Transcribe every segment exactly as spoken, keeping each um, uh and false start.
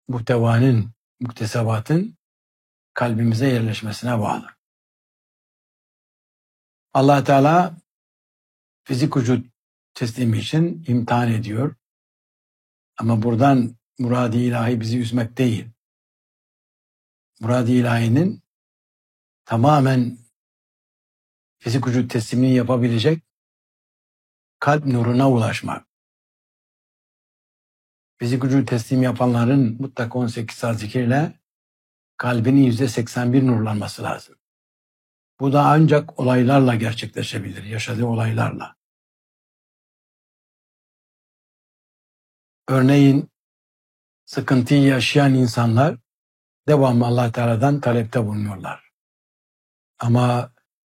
muhtevanın, muktesebatın kalbimize yerleşmesine bağlı. Allah Teala fizik vücut teslimi için imtihan ediyor. Ama buradan murad-ı ilahi bizi üzmek değil. Murad-ı ilahinin tamamen fizik vücut teslimini yapabilecek kalp nuruna ulaşmak. Fizik vücut teslim yapanların mutlaka on sekiz saat zikirle kalbinin yüzde seksen bir nurlanması lazım. Bu da ancak olaylarla gerçekleşebilir, yaşadığı olaylarla. Örneğin sıkıntıyı yaşayan insanlar devamlı Allah Teala'dan talepte bulunuyorlar. Ama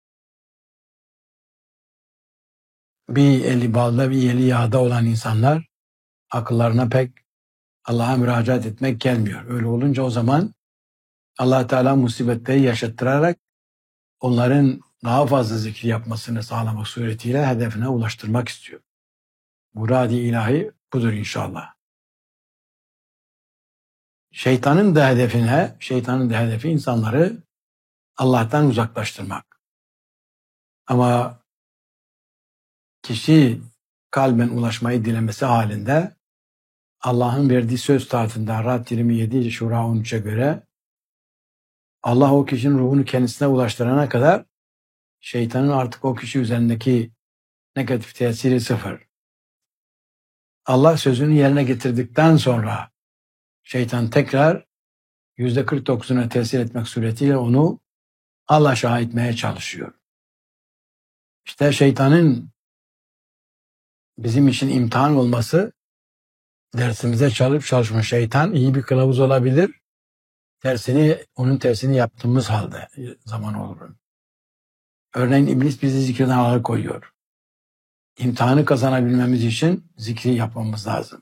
bir eli balda bir eli yağda olan insanlar akıllarına pek Allah'a müracaat etmek gelmiyor. Öyle olunca o zaman Allah Teala musibetleri yaşattırarak onların daha fazla zikir yapmasını sağlamak suretiyle hedefine ulaştırmak istiyor. Murad-ı ilahi budur inşallah. Şeytanın da hedefine, şeytanın da hedefi insanları Allah'tan uzaklaştırmak. Ama kişi kalben ulaşmayı dilemesi halinde Allah'ın verdiği söz taatında Ra'd yirmi yedi Şura on üçe göre Allah o kişinin ruhunu kendisine ulaştırana kadar şeytanın artık o kişi üzerindeki negatif tesiri sıfır. Allah sözünü yerine getirdikten sonra şeytan tekrar yüzde kırk dokuzuna tesir etmek suretiyle onu alaşağı etmeye çalışıyor. İşte şeytanın bizim için imtihan olması, dersimize çalışıp çalışma şeytan iyi bir kılavuz olabilir. Tersini, onun tersini yaptığımız halde zaman olur. Örneğin iblis bizi zikirden alıkoyuyor. İmtihanı kazanabilmemiz için zikri yapmamız lazım.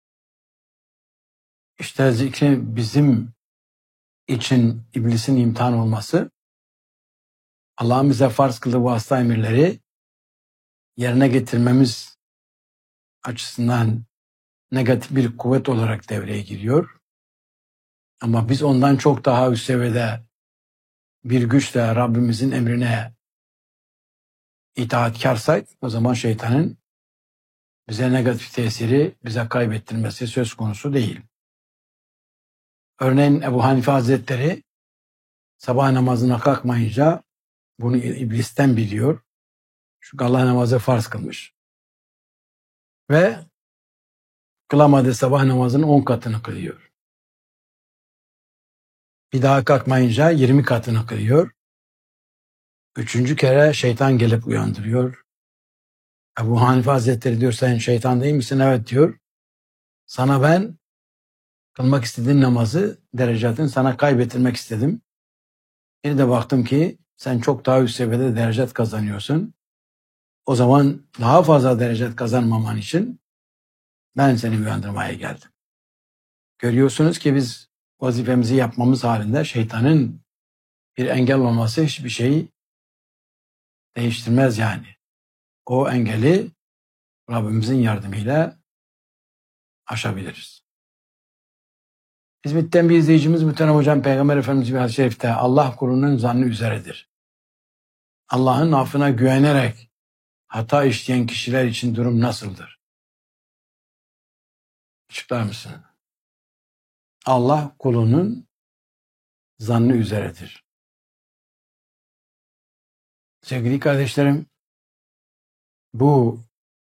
İşte zikri bizim için iblisin imtihan olması, Allah'ın bize farz kıldığı bu hasta emirleri yerine getirmemiz açısından negatif bir kuvvet olarak devreye giriyor. Ama biz ondan çok daha üst seviyede bir güçle Rabbimizin emrine itaatkarsak o zaman şeytanın bize negatif tesiri, bize kaybettirmesi söz konusu değil. Örneğin Ebu Hanife Hazretleri sabah namazına kalkmayınca bunu iblisten biliyor. Çünkü Allah namazı farz kılmış. Ve kılamadığı sabah namazının on katını kılıyor. Bir daha kalkmayınca yirmi katını kılıyor. Üçüncü kere şeytan gelip uyandırıyor. Ebu Hanife Hazretleri diyor sen şeytan değil misin? Evet diyor. Sana ben kılmak istediğin namazı, derecatını sana kaybettirmek istedim. Bir de baktım ki sen çok daha üst seviyede derecat kazanıyorsun. O zaman daha fazla derecat kazanmaman için ben seni uyandırmaya geldim. Görüyorsunuz ki biz vazifemizi yapmamız halinde şeytanın bir engel olması hiçbir şeyi değiştirmez yani. O engeli Rabbimizin yardımıyla aşabiliriz. Hizmetten bir izleyicimiz Muhterem Hocam Peygamber Efendimiz bir hadis-i şerifte Allah kulunun zannı üzeredir. Allah'ın affına güvenerek hata işleyen kişiler için durum nasıldır? Açıklar mısın? Allah kulunun zannı üzeredir. Sevgili kardeşlerim, bu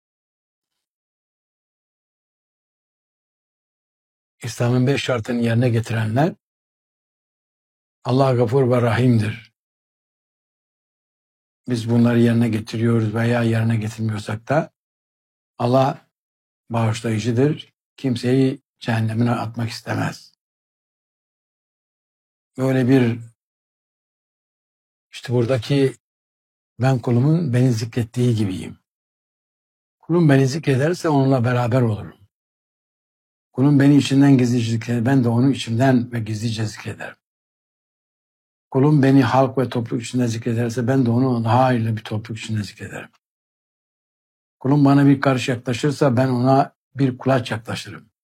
İslam'ın beş şartını yerine getirenler Allah gafur ve rahimdir. Biz bunları yerine getiriyoruz veya yerine getirmiyorsak da Allah bağışlayıcıdır. Kimseyi cehennemine atmak istemez. Böyle bir işte buradaki ben kulumun beni zikrettiği gibiyim. Kulum beni zikrederse onunla beraber olurum. Kulum beni içinden gizlice zikreder, ben de onu içimden ve gizlice zikrederim. Kulum beni halk ve topluluk içinde zikrederse ben de onu daha hayırlı bir topluluk içinde zikrederim. Kulum bana bir karış yaklaşırsa ben ona bir kulaç yaklaşırım.